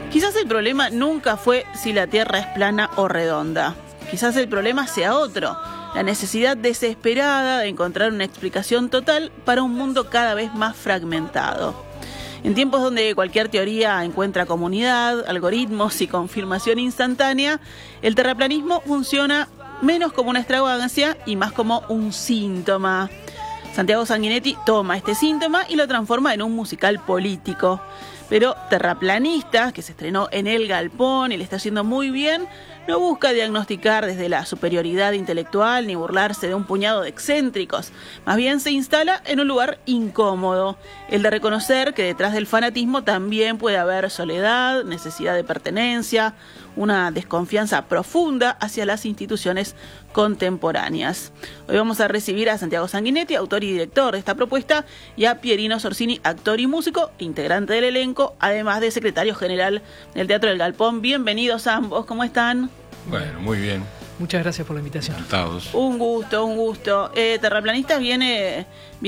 Quizás el problema nunca fue si la Tierra es plana o redonda. Quizás el problema sea otro, la necesidad desesperada de encontrar una explicación total para un mundo cada vez más fragmentado. En tiempos donde cualquier teoría encuentra comunidad, algoritmos y confirmación instantánea, el terraplanismo funciona menos como una extravagancia y más como un síntoma. Santiago Sanguinetti toma este síntoma y lo transforma en un musical político. Pero Terraplanistas, que se estrenó en El Galpón y le está yendo muy bien, no busca diagnosticar desde la superioridad intelectual ni burlarse de un puñado de excéntricos. Más bien se instala en un lugar incómodo, el de reconocer que detrás del fanatismo también puede haber soledad, necesidad de pertenencia, una desconfianza profunda hacia las instituciones contemporáneas. Hoy vamos a recibir a Santiago Sanguinetti, autor y director de esta propuesta, y a Pierino Sorsini, actor y músico, integrante del elenco, además de secretario general del Teatro del Galpón. Bienvenidos ambos, ¿cómo están? Bueno, muy bien. Muchas gracias por la invitación. Encantados. Un gusto. Terraplanistas viene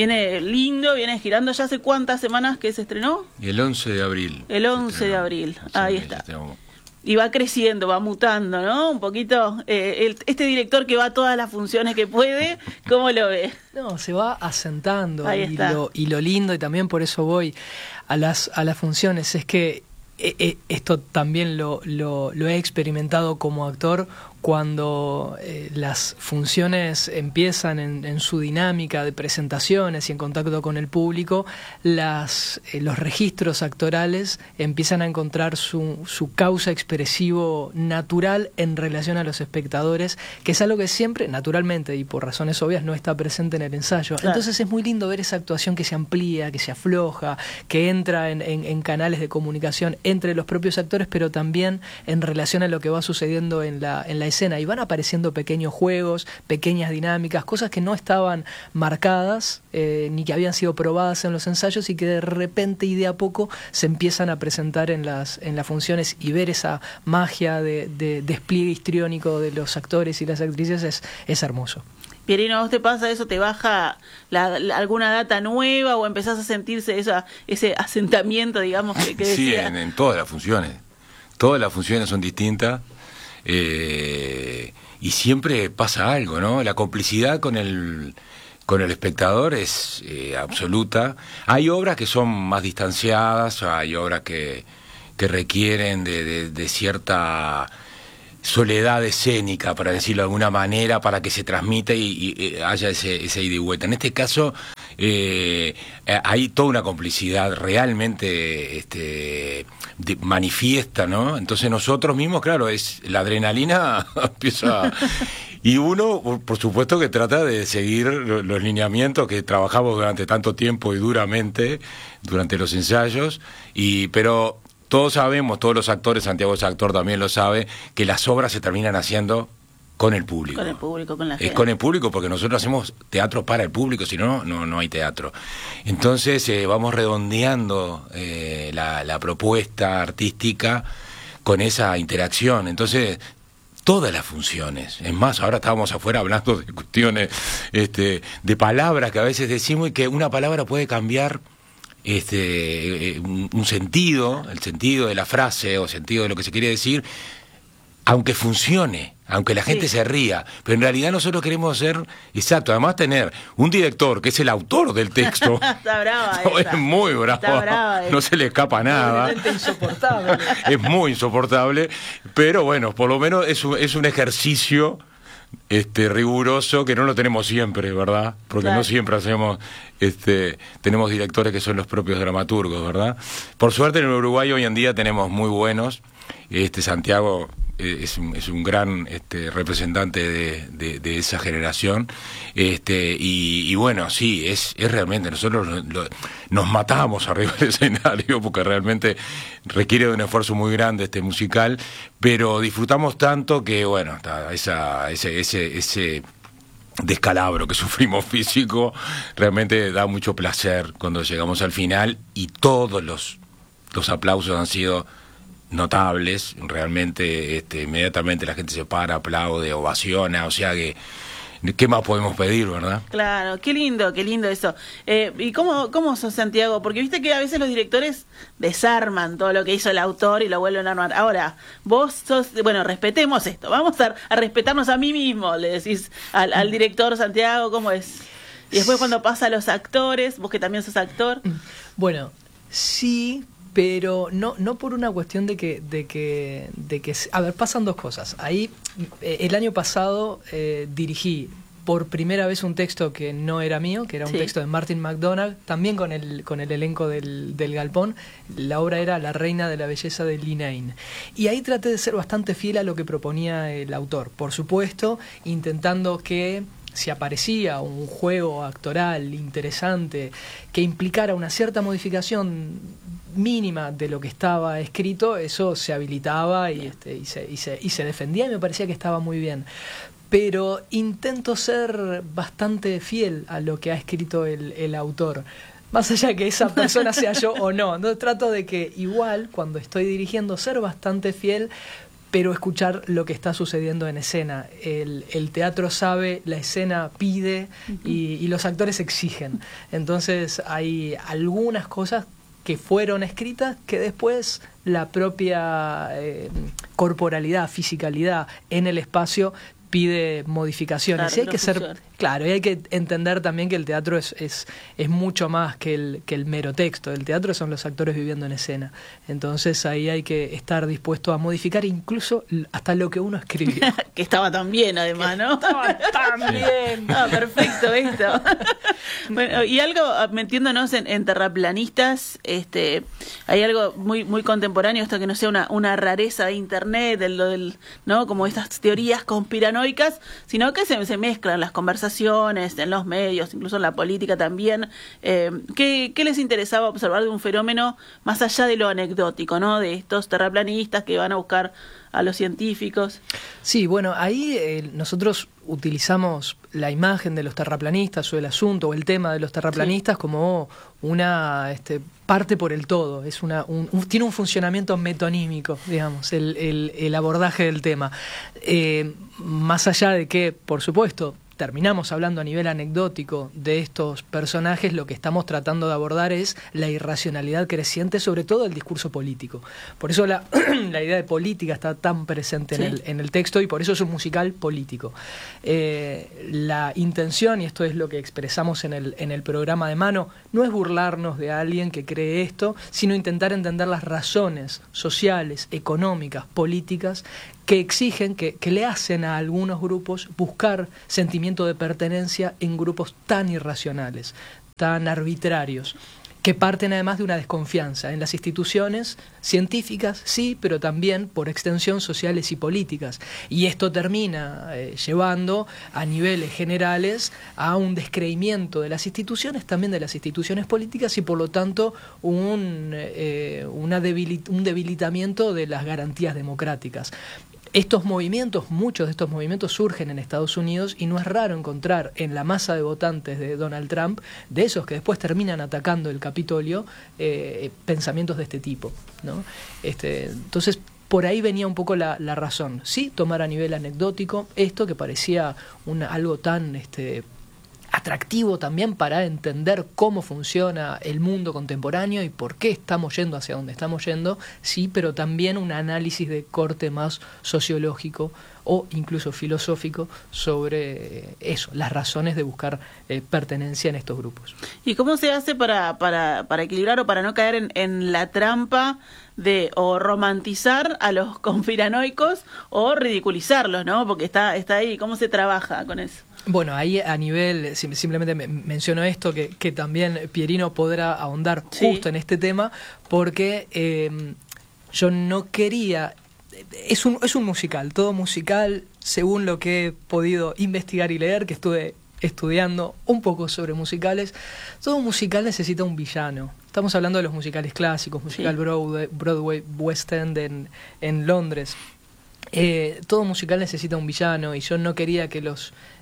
lindo, viene girando. ¿Ya hace cuántas semanas que se estrenó? El 11 de abril. El 11 de abril, ahí está. Y va creciendo, va mutando, ¿no? Un poquito. Este director que va a todas las funciones que puede, ¿cómo lo ve? No, se va asentando. Ahí está. Y lo lindo, y también por eso voy a las funciones, es que esto también lo he experimentado como actor cuando las funciones empiezan en su dinámica de presentaciones y en contacto con el público, los registros actorales empiezan a encontrar su causa expresivo natural en relación a los espectadores, que es algo que siempre, naturalmente y por razones obvias, no está presente en el ensayo. Claro. Entonces es muy lindo ver esa actuación que se amplía, que se afloja, que entra en canales de comunicación entre los propios actores, pero también en relación a lo que va sucediendo en la escena, y van apareciendo pequeños juegos, pequeñas dinámicas, cosas que no estaban marcadas ni que habían sido probadas en los ensayos y que de repente y de a poco se empiezan a presentar en las funciones, y ver esa magia de despliegue histriónico de los actores y las actrices es hermoso. Pierino, ¿a vos te pasa eso? ¿Te baja alguna data nueva o empezás a sentirse ese asentamiento, digamos, que decía? Sí, en todas las funciones. Todas las funciones son distintas. Y siempre pasa algo, ¿no? La complicidad con el espectador es absoluta. Hay obras que son más distanciadas, hay obras que requieren de cierta soledad escénica, para decirlo de alguna manera, para que se transmita y haya ese ida y vuelta. En este caso hay toda una complicidad realmente manifiesta, ¿no? Entonces nosotros mismos, claro, la adrenalina empieza. Y uno, por supuesto, que trata de seguir los lineamientos que trabajamos durante tanto tiempo y duramente durante los ensayos, pero todos sabemos, todos los actores, Santiago es actor, también lo sabe, que las obras se terminan haciendo con el público. Con el público, con la gente. Es con el público, porque nosotros hacemos teatro para el público, si no, no hay teatro. Entonces vamos redondeando la propuesta artística con esa interacción. Entonces, todas las funciones. Es más, ahora estábamos afuera hablando de cuestiones de palabras que a veces decimos, y que una palabra puede cambiar un sentido, el sentido de la frase o sentido de lo que se quiere decir, aunque funcione, aunque la gente se ría, pero en realidad nosotros queremos ser, exacto, además tener un director que es el autor del texto. Está brava no, es muy bravo, está brava no se le escapa nada. Insoportable. Es muy insoportable, pero bueno, por lo menos es un ejercicio riguroso que no lo tenemos siempre, ¿verdad? Porque claro, no siempre tenemos directores que son los propios dramaturgos, ¿verdad? Por suerte en el Uruguay hoy en día tenemos muy buenos. Santiago es un gran representante de esa generación, y bueno, sí, es realmente, nosotros nos matamos arriba del escenario porque realmente requiere de un esfuerzo muy grande musical, pero disfrutamos tanto que bueno, ese descalabro que sufrimos físico realmente da mucho placer cuando llegamos al final, y todos los aplausos han sido notables, realmente inmediatamente la gente se para, aplaude, ovaciona, o sea que ¿qué más podemos pedir, verdad? Claro, qué lindo eso. ¿Y cómo sos, Santiago? Porque viste que a veces los directores desarman todo lo que hizo el autor y lo vuelven a armar. Ahora, vos sos, bueno, respetemos esto, vamos a respetarnos a mí mismo, le decís al director Santiago, ¿cómo es? Y después cuando pasa a los actores, vos que también sos actor. Bueno, sí, pero no por una cuestión de que a ver, pasan dos cosas. Ahí el año pasado dirigí por primera vez un texto que no era mío, que era un texto de Martin McDonagh, también con el elenco del Galpón. La obra era La reina de la belleza de Linnane. Y ahí traté de ser bastante fiel a lo que proponía el autor. Por supuesto, intentando que si aparecía un juego actoral interesante que implicara una cierta modificación mínima de lo que estaba escrito, eso se habilitaba y se defendía, y me parecía que estaba muy bien. Pero intento ser bastante fiel a lo que ha escrito el autor, más allá de que esa persona sea yo o no. No trato de que igual, cuando estoy dirigiendo, ser bastante fiel, pero escuchar lo que está sucediendo en escena. El teatro sabe, la escena pide y los actores exigen. Entonces hay algunas cosas que fueron escritas que después la propia corporalidad, fisicalidad en el espacio pide modificaciones. Claro, y hay que ser claro, y hay que entender también que el teatro es mucho más que el mero texto. El teatro son los actores viviendo en escena. Entonces ahí hay que estar dispuesto a modificar incluso hasta lo que uno escribió. Que estaba tan bien, además, ¿no? Estaba tan bien. Ah, perfecto esto. Bueno, y algo, metiéndonos en terraplanistas, hay algo muy muy contemporáneo, esto que no sea una rareza de internet, ¿no? Como estas teorías conspiranoicas, sino que se mezclan las conversaciones en los medios, incluso en la política también. ¿Qué les interesaba observar de un fenómeno más allá de lo anecdótico, ¿no? De estos terraplanistas que van a buscar a los científicos. Sí, bueno, ahí nosotros utilizamos la imagen de los terraplanistas o el asunto o el tema de los terraplanistas como una parte por el todo. Es tiene un funcionamiento metonímico, digamos, el abordaje del tema. Más allá de que, por supuesto, terminamos hablando a nivel anecdótico de estos personajes, lo que estamos tratando de abordar es la irracionalidad creciente, sobre todo del discurso político. Por eso la idea de política está tan presente en el texto, y por eso es un musical político. La intención, y esto es lo que expresamos en el programa de mano, no es burlarnos de alguien que cree esto, sino intentar entender las razones sociales, económicas, políticas que exigen, que le hacen a algunos grupos buscar sentimiento de pertenencia en grupos tan irracionales, tan arbitrarios, que parten además de una desconfianza en las instituciones científicas, sí, pero también por extensión sociales y políticas. Y esto termina llevando a niveles generales a un descreimiento de las instituciones, también de las instituciones políticas, y por lo tanto un debilitamiento de las garantías democráticas. Estos movimientos, muchos de estos movimientos surgen en Estados Unidos, y no es raro encontrar en la masa de votantes de Donald Trump, de esos que después terminan atacando el Capitolio, pensamientos de este tipo, ¿no? Entonces, por ahí venía un poco la razón. Sí, tomar a nivel anecdótico esto que parecía algo tan atractivo también para entender cómo funciona el mundo contemporáneo y por qué estamos yendo hacia donde estamos yendo, sí, pero también un análisis de corte más sociológico o incluso filosófico sobre eso, las razones de buscar pertenencia en estos grupos. ¿Y cómo se hace para equilibrar o para no caer en la trampa de o romantizar a los conspiranoicos o ridiculizarlos, ¿no? Porque está ahí, ¿cómo se trabaja con eso? Bueno, ahí a nivel, simplemente menciono esto, que también Pierino podrá ahondar justo en este tema, porque yo no quería... Es un musical, todo musical, según lo que he podido investigar y leer, que estuve estudiando un poco sobre musicales, todo musical necesita un villano. Estamos hablando de los musicales clásicos, musical Broadway, West End en Londres. Todo musical necesita un villano, y yo no quería que los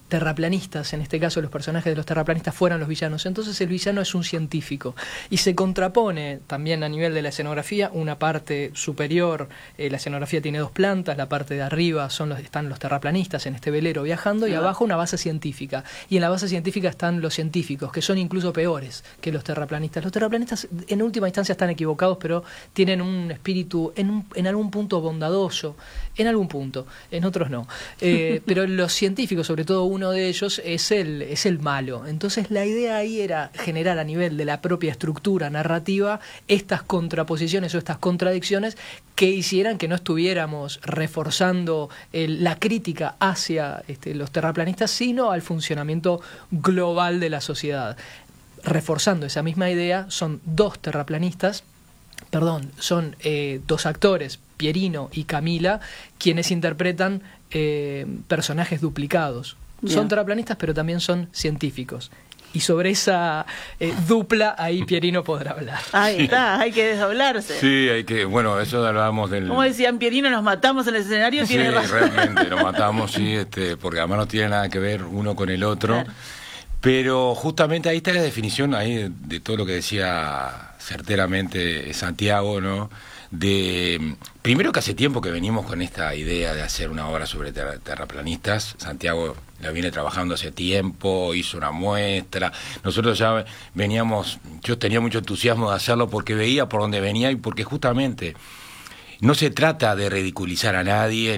terraplanistas, en este caso los personajes de los terraplanistas, fueran los villanos. Entonces el villano es un científico y se contrapone también a nivel de la escenografía una parte superior. La escenografía tiene 2 plantas, la parte de arriba están los terraplanistas en este velero viajando y abajo una base científica, y en la base científica están los científicos, que son incluso peores que los terraplanistas. Los terraplanistas en última instancia están equivocados, pero tienen un espíritu en algún punto bondadoso, en algún punto, en otros no, pero los científicos, sobre todo uno de ellos, es el malo. Entonces la idea ahí era generar a nivel de la propia estructura narrativa estas contraposiciones o estas contradicciones que hicieran que no estuviéramos reforzando la crítica hacia los terraplanistas, sino al funcionamiento global de la sociedad. Reforzando esa misma idea, son 2 terraplanistas, son 2 actores, Pierino y Camila, quienes interpretan personajes duplicados. Bien. Son terraplanistas, pero también son científicos. Y sobre esa dupla, ahí Pierino podrá hablar. Ahí está, hay que desdoblarse. Sí, bueno, eso hablábamos del... Como decían Pierino, nos matamos en el escenario, sí, tiene razón. Realmente, nos matamos, sí, porque además no tiene nada que ver uno con el otro. Claro. Pero justamente ahí está la definición ahí de todo lo que decía certeramente Santiago, ¿no? Primero que hace tiempo que venimos con esta idea de hacer una obra sobre terraplanistas. Santiago la viene trabajando hace tiempo, hizo una muestra. Nosotros ya yo tenía mucho entusiasmo de hacerlo porque veía por dónde venía y porque justamente no se trata de ridiculizar a nadie,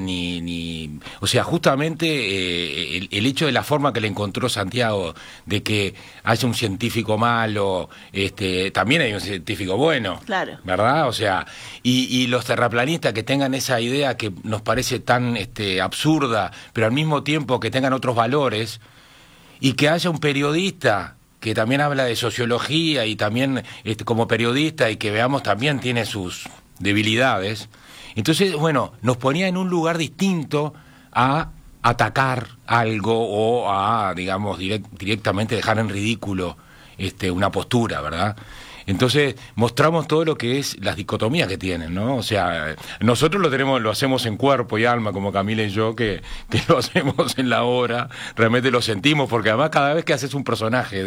o sea, justamente el hecho de la forma que le encontró Santiago, de que haya un científico malo, también hay un científico bueno, claro, ¿verdad? O sea, y los terraplanistas que tengan esa idea que nos parece tan absurda, pero al mismo tiempo que tengan otros valores, y que haya un periodista que también habla de sociología y también como periodista, y que veamos también tiene sus debilidades. Entonces, bueno, nos ponía en un lugar distinto a atacar algo o a, digamos, directamente dejar en ridículo una postura, ¿verdad? Entonces mostramos todo lo que es las dicotomías que tienen, ¿no? O sea, nosotros lo hacemos en cuerpo y alma, como Camila y yo, que lo hacemos en la obra, realmente lo sentimos, porque además cada vez que haces un personaje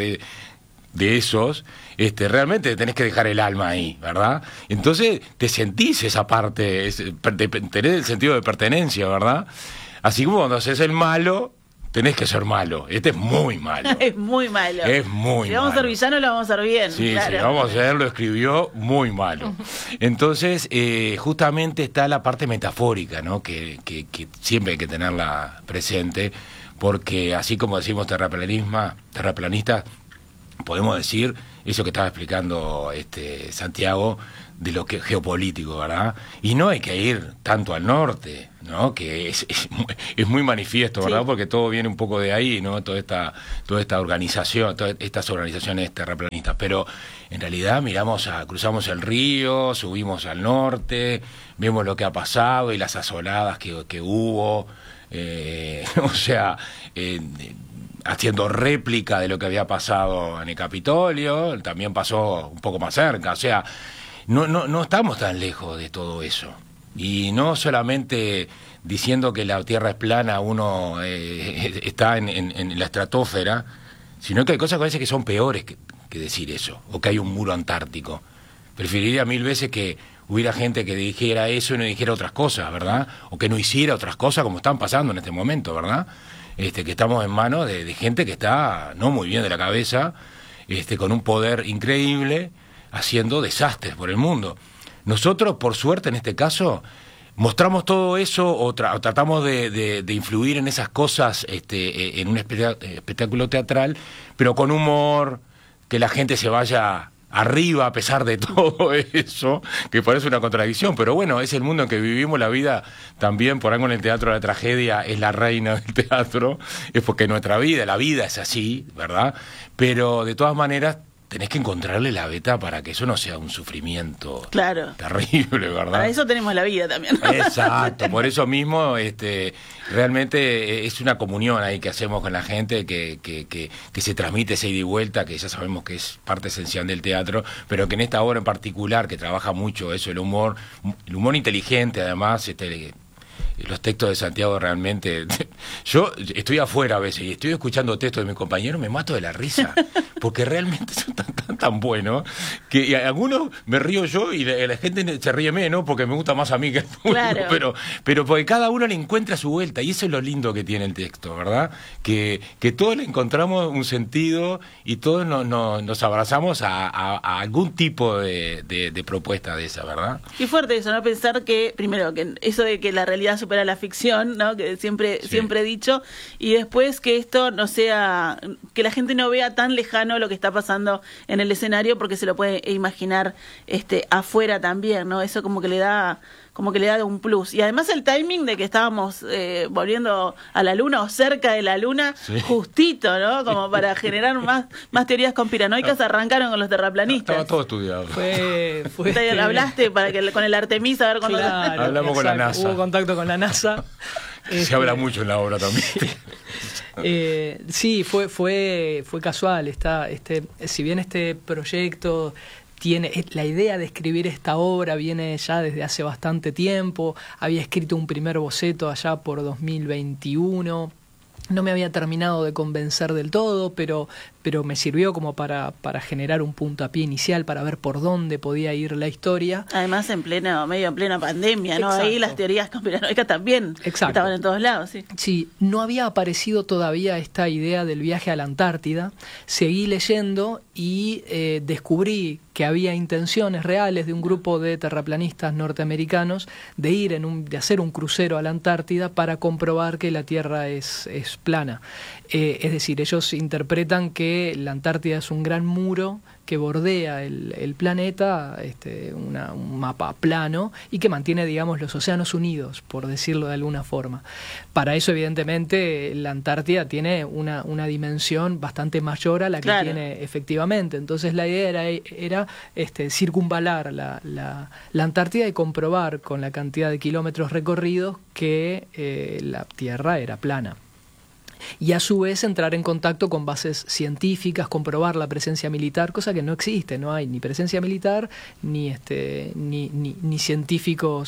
de esos, realmente tenés que dejar el alma ahí, ¿verdad? Entonces te sentís esa parte, tenés el sentido de pertenencia, ¿verdad? Así como cuando haces el malo, tenés que ser malo. Este es muy malo. Es muy malo. Es muy malo. Si vamos a ser villano, lo vamos a hacer bien. Sí, claro. Sí, vamos a hacer, lo escribió muy malo. Entonces, justamente está la parte metafórica, ¿no? Que siempre hay que tenerla presente, porque así como decimos terraplanista, podemos decir eso que estaba explicando Santiago de lo que es geopolítico, ¿verdad? Y no hay que ir tanto al norte, ¿no? Que es muy manifiesto, ¿verdad? Sí. Porque todo viene un poco de ahí, ¿no? Toda esta organización, todas estas organizaciones terraplanistas. Pero en realidad cruzamos el río, subimos al norte, vemos lo que ha pasado y las asoladas que hubo, o sea, haciendo réplica de lo que había pasado en el Capitolio, también pasó un poco más cerca, o sea, no estamos tan lejos de todo eso. Y no solamente diciendo que la Tierra es plana, uno está en la estratosfera, sino que hay cosas que parece que son peores que decir eso, o que hay un muro antártico. Preferiría 1000 veces que hubiera gente que dijera eso y no dijera otras cosas, ¿verdad? O que no hiciera otras cosas como están pasando en este momento, ¿verdad? Que estamos en manos de gente que está no muy bien de la cabeza, con un poder increíble, haciendo desastres por el mundo. Nosotros, por suerte, en este caso, mostramos todo eso o tratamos de influir en esas cosas en un espectáculo teatral, pero con humor, que la gente se vaya arriba a pesar de todo eso, que parece una contradicción, pero bueno, es el mundo en que vivimos. La vida también, por algo en el teatro la tragedia es la reina del teatro, es porque nuestra vida, la vida es así, ¿verdad? Pero de todas maneras tenés que encontrarle la beta para que eso no sea un sufrimiento terrible, ¿verdad? Para eso tenemos la vida también. Exacto, por eso mismo realmente es una comunión ahí que hacemos con la gente, que se transmite esa ida y vuelta, que ya sabemos que es parte esencial del teatro, pero que en esta obra en particular, que trabaja mucho eso, el humor inteligente, además, los textos de Santiago realmente Yo estoy afuera a veces y estoy escuchando textos de mis compañeros, me mato de la risa, porque realmente son tan buenos que algunos me río yo y la gente se ríe menos porque me gusta más a mí que a uno, claro. pero porque cada uno le encuentra su vuelta y eso es lo lindo que tiene el texto, ¿verdad? Que todos le encontramos un sentido y todos nos abrazamos a algún tipo de propuesta de esa, ¿verdad? Qué fuerte eso, ¿no? Pensar que, primero, que eso de que la realidad supera la ficción, ¿no? Que siempre he dicho, y después que esto no sea, que la gente no vea tan lejano lo que está pasando en el escenario porque se lo puede imaginar afuera también, ¿no? Eso como que le da un plus. Y además el timing de que estábamos volviendo a la luna o cerca de la luna, justito, ¿no? Como para generar más teorías conspiranoicas, arrancaron con los terraplanistas. Estaba todo estudiado. Hablaste con el Artemis a ver cuándo... Claro, hablamos con la NASA. Hubo contacto con la NASA. Se habla mucho en la obra también. Sí, fue casual. Si bien este proyecto tiene la idea de escribir esta obra viene ya desde hace bastante tiempo, había escrito un primer boceto allá por 2021. No me había terminado de convencer del todo, pero me sirvió como para generar un puntapié inicial, para ver por dónde podía ir la historia. Además, medio en plena pandemia, ¿no? Exacto. Ahí las teorías conspiranoicas también estaban en todos lados, sí. Sí, no había aparecido todavía esta idea del viaje a la Antártida. Seguí leyendo y descubrí que había intenciones reales de un grupo de terraplanistas norteamericanos de ir de hacer un crucero a la Antártida para comprobar que la Tierra es plana. Es decir, ellos interpretan que la Antártida es un gran muro que bordea el planeta, un mapa plano y que mantiene, digamos, los océanos unidos, por decirlo de alguna forma. Para eso, evidentemente, la Antártida tiene una dimensión bastante mayor a la que tiene efectivamente. Entonces la idea era circunvalar la Antártida y comprobar con la cantidad de kilómetros recorridos que la Tierra era plana. Y a su vez entrar en contacto con bases científicas, comprobar la presencia militar, cosa que no existe, no hay ni presencia militar ni científicos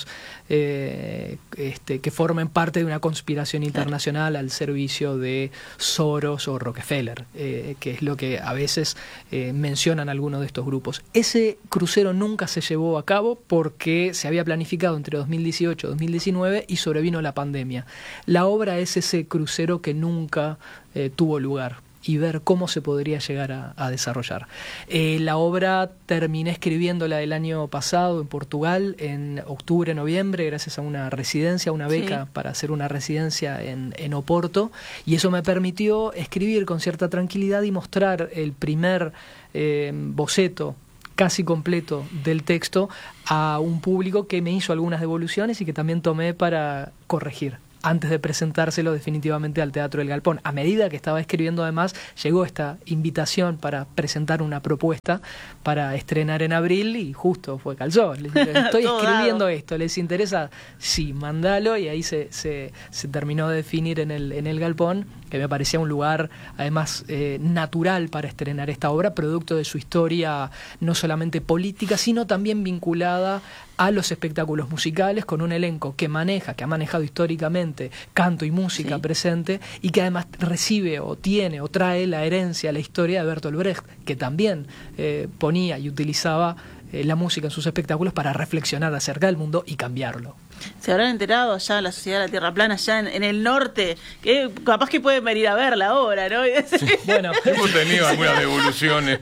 que formen parte de una conspiración internacional al servicio de Soros o Rockefeller, que es lo que a veces mencionan algunos de estos grupos. Ese crucero nunca se llevó a cabo porque se había planificado entre 2018 y 2019 y sobrevino la pandemia. La obra es ese crucero que nunca tuvo lugar y ver cómo se podría llegar a desarrollar. La obra terminé escribiéndola el año pasado en Portugal, en octubre, noviembre, gracias a una residencia, una beca para hacer una residencia en Oporto, y eso me permitió escribir con cierta tranquilidad y mostrar el primer boceto casi completo del texto a un público que me hizo algunas devoluciones y que también tomé para corregir antes de presentárselo definitivamente al Teatro del Galpón. A medida que estaba escribiendo, además, llegó esta invitación para presentar una propuesta para estrenar en abril y justo calzó. Les dije, estoy escribiendo esto, ¿les interesa? Sí, mandalo, y ahí se terminó de definir en el Galpón, que me parecía un lugar, además, natural para estrenar esta obra, producto de su historia no solamente política, sino también vinculada a los espectáculos musicales, con un elenco que ha manejado históricamente canto y música presente, y que además recibe o tiene o trae la herencia, la historia de Bertolt Brecht, que también ponía y utilizaba la música en sus espectáculos para reflexionar acerca del mundo y cambiarlo. Se habrán enterado allá la Sociedad de la Tierra Plana, allá en el norte, que capaz que pueden venir a verla ahora, ¿no? Bueno, hemos tenido algunas devoluciones.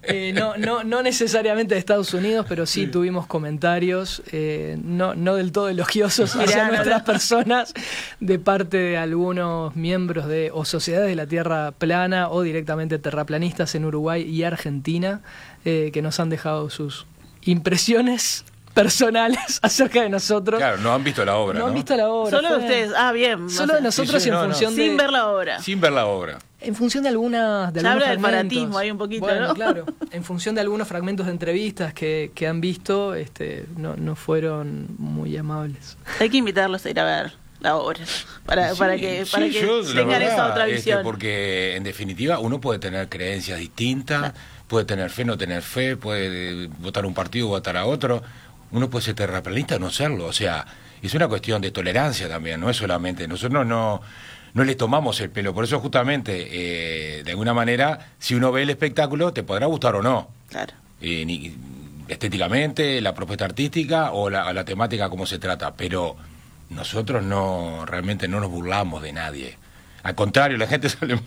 No necesariamente de Estados Unidos, pero sí tuvimos comentarios no del todo elogiosos hacia nuestras personas de parte de algunos miembros de o sociedades de la Tierra Plana o directamente terraplanistas en Uruguay y Argentina, que nos han dejado sus impresiones personales acerca de nosotros. Claro, no han visto la obra, ¿no? Han visto la obra. Solo de ustedes. Bien. Solo de nosotros en función de... Sin ver la obra. Sin ver la obra. En función de algunos habla del fragmentos. fanatismo ahí un poquito, bueno, ¿no? Claro. En función de algunos fragmentos de entrevistas que han visto, no fueron muy amables. Hay que invitarlos a ir a ver la obra para que tengan esa otra visión. Porque en definitiva uno puede tener creencias distintas, puede tener fe, no tener fe, puede votar un partido o votar a otro. uno puede ser terraplanista o no serlo, o sea, es una cuestión de tolerancia también, no es solamente, nosotros no le tomamos el pelo, por eso justamente, de alguna manera, si uno ve el espectáculo, te podrá gustar o no. Claro. Estéticamente, la propuesta artística o la temática como se trata, pero nosotros realmente no nos burlamos de nadie. Al contrario, la gente sale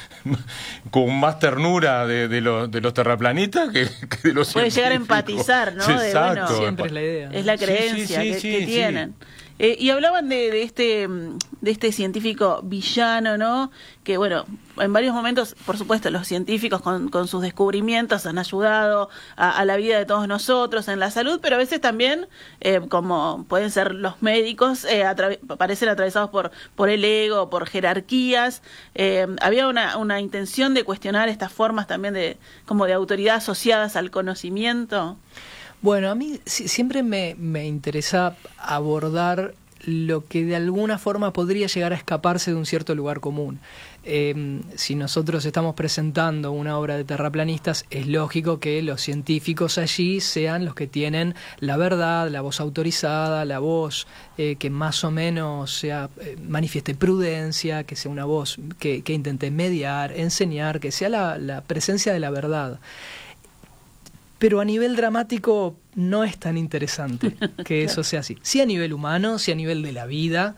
con más ternura de los terraplanistas que de los puede científicos. Llegar a empatizar, ¿no? Exacto. Siempre es la idea. Es la creencia que tienen. Y hablaban de este científico villano, ¿no? Que, bueno, en varios momentos, por supuesto, los científicos con sus descubrimientos han ayudado a la vida de todos nosotros en la salud, pero a veces también, como pueden ser los médicos, parecen atravesados por el ego, por jerarquías. Había una intención de cuestionar estas formas también de autoridad asociadas al conocimiento. Bueno, a mí siempre me interesa abordar lo que de alguna forma podría llegar a escaparse de un cierto lugar común. Si nosotros estamos presentando una obra de terraplanistas, es lógico que los científicos allí sean los que tienen la verdad, la voz autorizada, la voz que más o menos manifieste prudencia, que sea una voz que intente mediar, enseñar, que sea la presencia de la verdad. Pero a nivel dramático no es tan interesante que eso sea así. Sí a nivel humano, sí a nivel de la vida.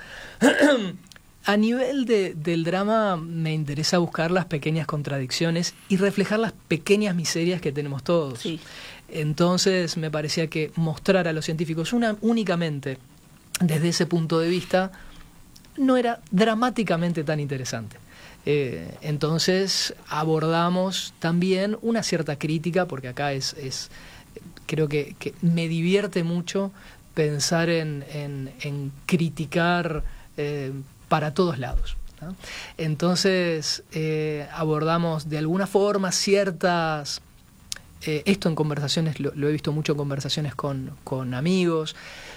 A nivel del drama me interesa buscar las pequeñas contradicciones y reflejar las pequeñas miserias que tenemos todos. Sí. Entonces me parecía que mostrar a los científicos únicamente desde ese punto de vista no era dramáticamente tan interesante. Entonces abordamos también una cierta crítica, porque acá creo que me divierte mucho pensar en criticar para todos lados, ¿no? Entonces abordamos de alguna forma ciertas, esto en conversaciones, lo he visto mucho en conversaciones con amigos,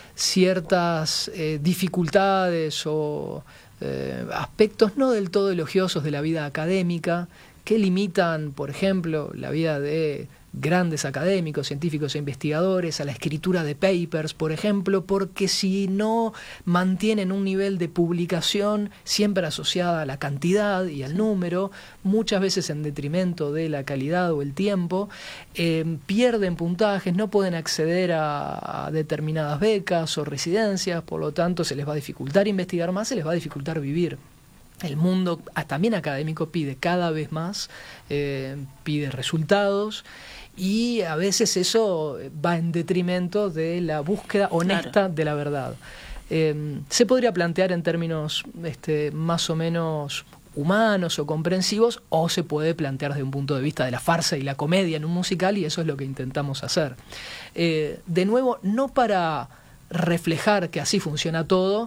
ciertas dificultades o aspectos no del todo elogiosos de la vida académica que limitan, por ejemplo, la vida de grandes académicos, científicos e investigadores, a la escritura de papers, por ejemplo, porque si no mantienen un nivel de publicación siempre asociada a la cantidad y al número, muchas veces en detrimento de la calidad o el tiempo, pierden puntajes, no pueden acceder a determinadas becas o residencias, por lo tanto se les va a dificultar investigar más, se les va a dificultar vivir. El mundo también académico pide cada vez más, pide resultados, y a veces eso va en detrimento de la búsqueda honesta de la verdad. Se podría plantear en términos más o menos humanos o comprensivos, o se puede plantear desde un punto de vista de la farsa y la comedia en un musical, y eso es lo que intentamos hacer. De nuevo, no para reflejar que así funciona todo,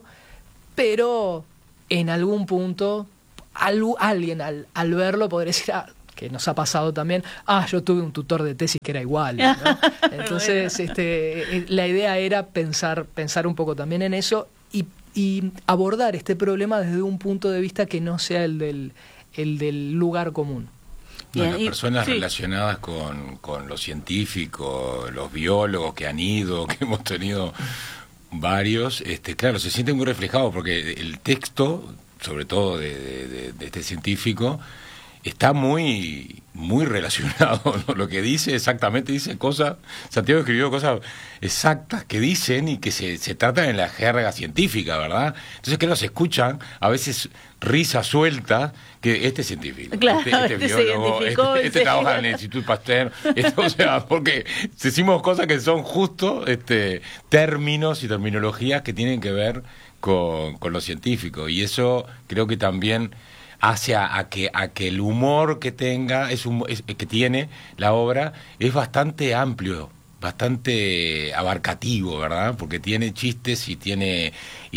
pero en algún punto alguien al verlo podría decir, que nos ha pasado también, yo tuve un tutor de tesis que era igual, ¿no? Entonces la idea era pensar un poco también en eso y abordar este problema desde un punto de vista que no sea el del lugar común. Bueno, las personas relacionadas con los científicos, los biólogos que han ido, que hemos tenido varios, claro, se sienten muy reflejados porque el texto, sobre todo de este científico, está muy relacionado, ¿no? Lo que dice exactamente, dice cosas, Santiago escribió cosas exactas que dicen y que se tratan en la jerga científica, ¿verdad? Entonces, claro, se escuchan a veces risas sueltas que este científico, claro, este biólogo, este trabaja en el Instituto Pasteur, o sea, porque decimos cosas que son justo términos y terminologías que tienen que ver con lo científico, y eso creo que también hace a que el humor que tenga que tiene la obra es bastante amplio, bastante abarcativo, ¿verdad? Porque tiene chistes y tiene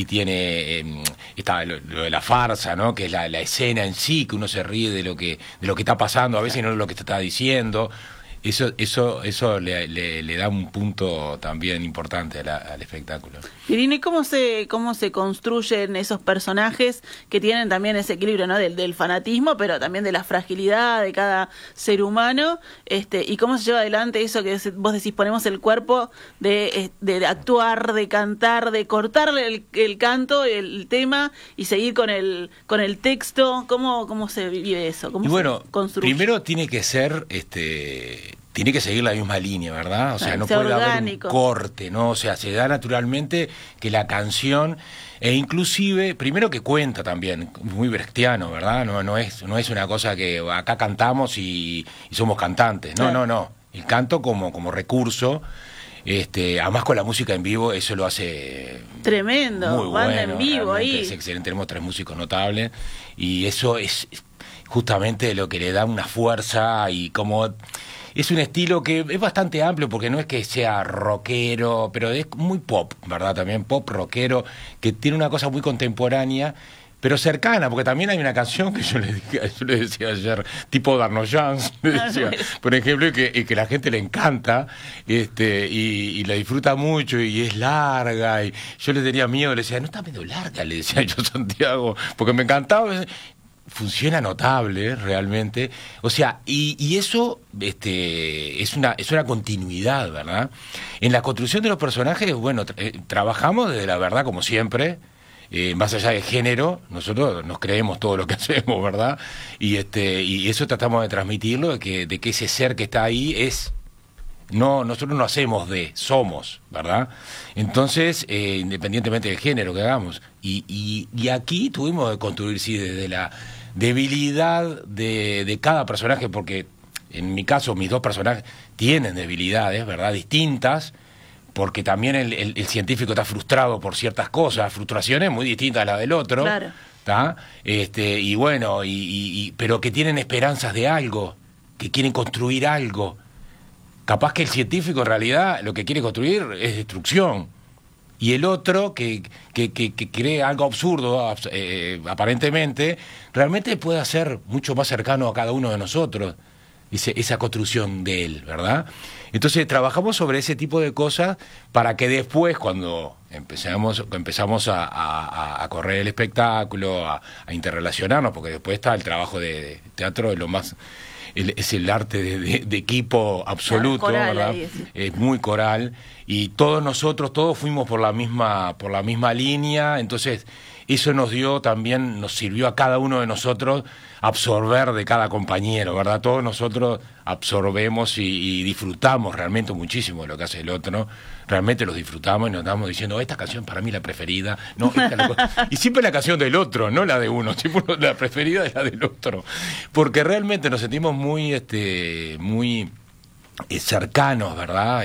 está lo de la farsa, ¿no? Que es la escena en sí, que uno se ríe de lo que está pasando, a veces no es lo que te está diciendo. Eso le da un punto también importante al espectáculo. Irina, ¿y cómo se construyen esos personajes que tienen también ese equilibrio, ¿no? del fanatismo, pero también de la fragilidad de cada ser humano? ¿Y cómo se lleva adelante eso que vos decís, ponemos el cuerpo de actuar, de cantar, de cortarle el canto, el tema y seguir con el texto? ¿Cómo se vive eso? ¿Cómo se construye? Primero tiene que ser tiene que seguir la misma línea, ¿verdad? O sea, no puede orgánico. haber un corte, ¿no? O sea, se da naturalmente que la canción, e inclusive, primero que cuenta también, muy brechtiano, ¿verdad? No es una cosa que acá cantamos y somos cantantes. No. El canto como recurso, además con la música en vivo, eso lo hace tremendo, muy banda bueno, en vivo ahí. Es excelente, tenemos 3 músicos notables y eso es justamente lo que le da una fuerza y como es un estilo que es bastante amplio porque no es que sea rockero, pero es muy pop, ¿verdad? También pop rockero, que tiene una cosa muy contemporánea, pero cercana, porque también hay una canción que yo le decía ayer, tipo Darnoyans, por ejemplo, y que la gente le encanta, y la disfruta mucho, y es larga, y yo le tenía miedo, le decía, no está medio larga, le decía yo a Santiago, porque me encantaba. Funciona notable realmente, o sea, y eso es una continuidad, ¿verdad? En la construcción de los personajes, bueno, trabajamos desde la verdad como siempre, más allá de género, nosotros nos creemos todo lo que hacemos, ¿verdad? Y eso tratamos de transmitirlo, de que ese ser que está ahí es... No, nosotros no hacemos somos, ¿verdad? Entonces, independientemente del género que hagamos. Y aquí tuvimos que construir, sí, desde la debilidad de cada personaje, porque en mi caso mis 2 personajes tienen debilidades, ¿verdad? Distintas, porque también el científico está frustrado por ciertas cosas, frustraciones muy distintas a la del otro. Claro. ¿Tá? Y bueno, pero que tienen esperanzas de algo, que quieren construir algo. Capaz que el científico en realidad lo que quiere construir es destrucción. Y el otro, que cree algo absurdo, aparentemente, realmente puede ser mucho más cercano a cada uno de nosotros, esa construcción de él, ¿verdad? Entonces trabajamos sobre ese tipo de cosas para que después, cuando empezamos a correr el espectáculo, a interrelacionarnos, porque después está el trabajo de teatro, de lo más... es el arte de equipo absoluto, coral, ¿verdad? ahí, sí. Es muy coral y todos fuimos por la misma línea, entonces eso nos sirvió a cada uno de nosotros absorber de cada compañero, ¿verdad? Todos nosotros absorbemos y disfrutamos realmente muchísimo de lo que hace el otro, ¿no? Realmente los disfrutamos y nos estamos diciendo, esta canción para mí la preferida, no, y siempre la canción del otro, no la de uno, siempre la preferida es la del otro, porque realmente nos sentimos muy cercanos, ¿verdad?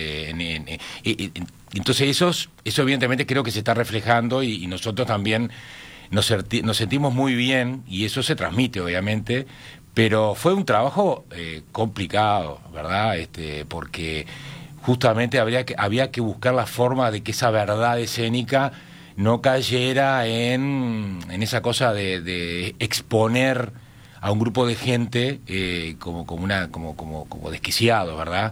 Entonces eso evidentemente creo que se está reflejando y nosotros también nos sentimos muy bien y eso se transmite obviamente, pero fue un trabajo complicado, ¿verdad? Porque justamente había que buscar la forma de que esa verdad escénica no cayera en esa cosa de exponer a un grupo de gente como desquiciado, ¿verdad?